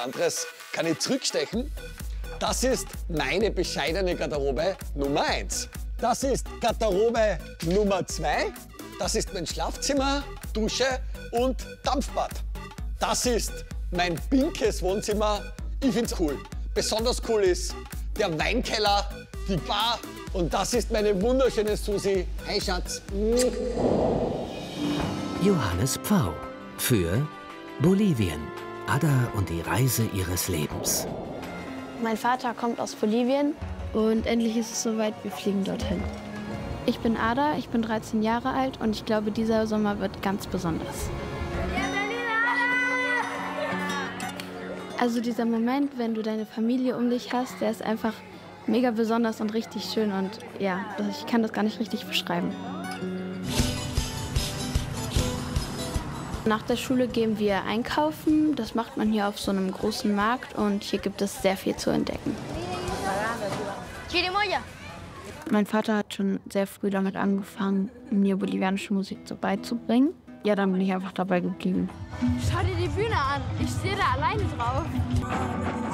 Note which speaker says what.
Speaker 1: anderes kann ich zurückstechen. Das ist meine bescheidene Garderobe Nummer 1. Das ist Garderobe Nummer 2. Das ist mein Schlafzimmer, Dusche und Dampfbad. Das ist mein pinkes Wohnzimmer. Ich find's cool. Besonders cool ist der Weinkeller, die Bar und das ist meine wunderschöne Susi. Hey Schatz.
Speaker 2: Johannes Pfau für Bolivien. Ada und die Reise ihres Lebens.
Speaker 3: Mein Vater kommt aus Bolivien und endlich ist es soweit, wir fliegen dorthin. Ich bin Ada, ich bin 13 Jahre alt und ich glaube, dieser Sommer wird ganz besonders. Also dieser Moment, wenn du deine Familie um dich hast, der ist einfach mega besonders und richtig schön und ja, ich kann das gar nicht richtig beschreiben. Nach der Schule gehen wir einkaufen. Das macht man hier auf so einem großen Markt und hier gibt es sehr viel zu entdecken. Mein Vater hat schon sehr früh damit angefangen, mir bolivianische Musik so beizubringen. Ja, dann bin ich einfach dabei geblieben.
Speaker 4: Schau dir die Bühne an. Ich stehe da alleine drauf.